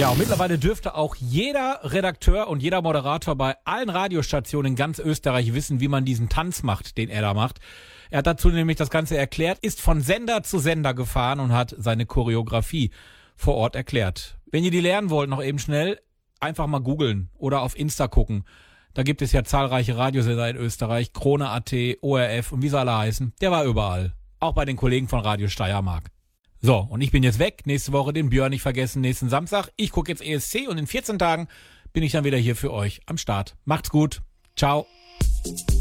Ja, und mittlerweile dürfte auch jeder Redakteur und jeder Moderator bei allen Radiostationen in ganz Österreich wissen, wie man diesen Tanz macht, den er da macht. Er hat dazu nämlich das Ganze erklärt, ist von Sender zu Sender gefahren und hat seine Choreografie vor Ort erklärt. Wenn ihr die lernen wollt, noch eben schnell, einfach mal googeln oder auf Insta gucken. Da gibt es ja zahlreiche Radiosender in Österreich, Krone.at, ORF und wie sie alle heißen. Der war überall. Auch bei den Kollegen von Radio Steiermark. So, und ich bin jetzt weg. Nächste Woche den Björn nicht vergessen, nächsten Samstag. Ich gucke jetzt ESC und in 14 Tagen bin ich dann wieder hier für euch am Start. Macht's gut. Ciao.